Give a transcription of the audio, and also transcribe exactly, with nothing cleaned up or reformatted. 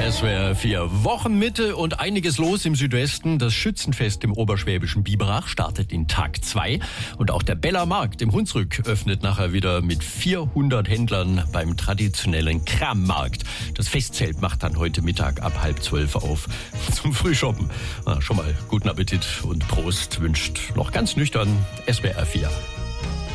S W R vier. Wochenmitte und einiges los im Südwesten. Das Schützenfest im oberschwäbischen Biberach startet in Tag zwei. Und auch der Beller Markt im Hunsrück öffnet nachher wieder mit vierhundert Händlern beim traditionellen Krammarkt. Das Festzelt macht dann heute Mittag ab halb zwölf auf zum Frühshoppen. Na, schon mal guten Appetit und Prost wünscht noch ganz nüchtern S W R vier.